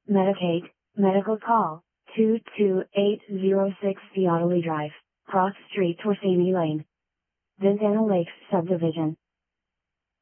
Medicaid, medical call, 22806 Theodoley Drive, Cross Street, Torsini Lane. Ventana Lakes Subdivision.